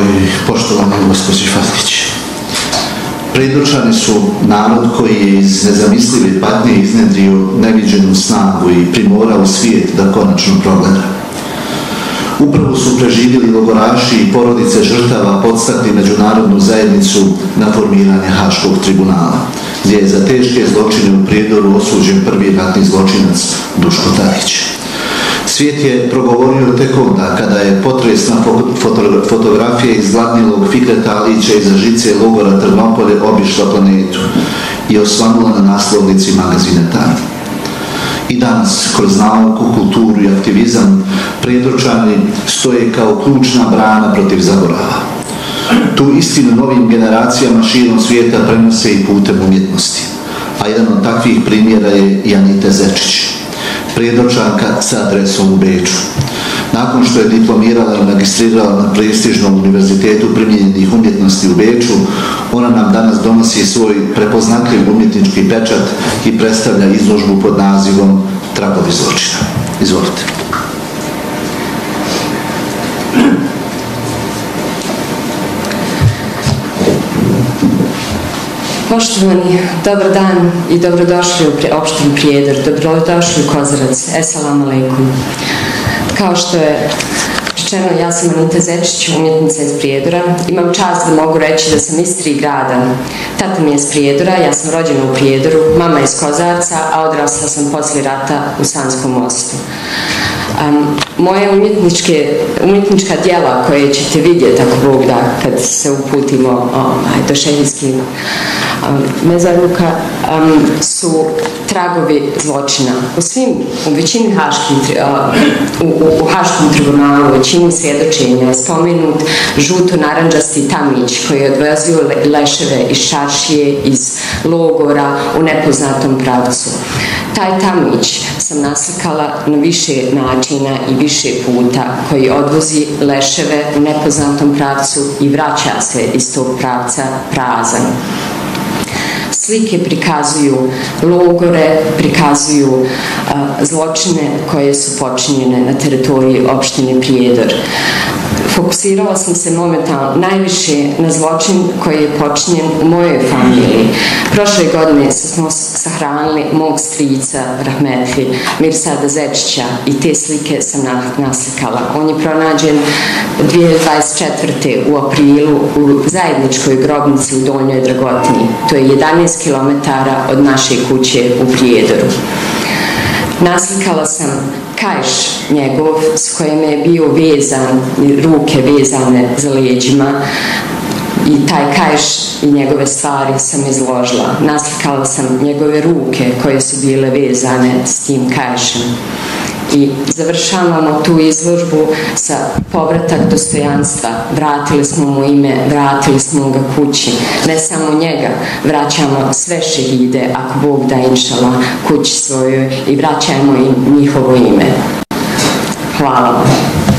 poštovani gospođi Fatkić. Prijedorčani su narod koji je iz nezamislive patnje iznjedrio neviđenu snagu i primorao svijet da konačno progleda. Upravo su preživjeli logoraši i porodice žrtava podstakli međunarodnu zajednicu na formiranje Haškog tribunala, gdje je za teške zločine u Prijedoru osuđen prvi ratni zločinac Duško Tadić. Svijet je progovorio tek onda kada je potresna fotografija iz gladnilog Fikreta Alića iza žice logora Trnopolje obišla planetu i osvanula na naslovnici magazina Time. I danas, kroz nauku, kulturu i aktivizam, Prijedorčani stoje kao ključna brana protiv zaborava. Tu istinu novim generacijama širom svijeta prenose i putem umjetnosti. A jedan od takvih primjera je i Anita Zečić, Prijedorčanka sa adresom u Beču. Nakon što je diplomirala i magistrirala na prestižnom univerzitetu primijenjenih umjetnosti u Beču, ona nam danas donosi svoj prepoznatljiv umjetnički pečat i predstavlja izložbu pod nazivom Tragovi zločina. Izvolite. Poštovani, dobar dan i dobrodošli u opštinu Prijedor, dobrodošli u Kozarac. Esselamu alaikum. Kao što je rečeno, ja sam Anita Zečić, umjetnica iz Prijedora. Imam čast da mogu reći da sam iz 3 grada. Tata mi je iz Prijedora, ja sam rođena u Prijedoru, mama iz Kozarca, a odrasla sam poslije rata u Sanskom Mostu. Moje umjetnička djela koje ćete vidjeti, ako Bog da, kad se uputimo do šehijskih mezarluka, su tragovi zločina. U većini u Haškom tribunalu, u većini svjedočenja je spomenut žuto-naranđasti tamić koji je odvozio leševe iz čaršije, iz logora u nepoznatom pravcu. Taj tamić sam naslikala na više načina i više puta, koji odvozi leševe u nepoznatom pravcu i vraća se iz tog pravca prazan. Slike prikazuju logore, prikazuju zločine koje su počinjene na teritoriji opštine Prijedor. Fokusirala sam se momentalno najviše na zločin koji je počinjen u mojoj familiji. Prošle godine smo sahranili mog strica Rahmetli Mirsada Zečića i te slike sam naslikala. On je pronađen 2024. u aprilu u zajedničkoj grobnici u Donjoj Dragotini. To je 11 km od naše kuće u Prijedoru. Naslikala sam kajš njegov s kojim je bio vezan, ruke vezane za leđima, i taj kajš i njegove stvari sam izložila. Naslikala sam njegove ruke koje su bile vezane s tim kajšem. I završavamo tu izložbu sa povratak dostojanstva. Vratili smo mu ime, vratili smo ga kući. Ne samo njega, vraćamo sve šehide, ako Bog da, inšala, kući svojoj i vraćamo im njihovo ime. Hvala vam.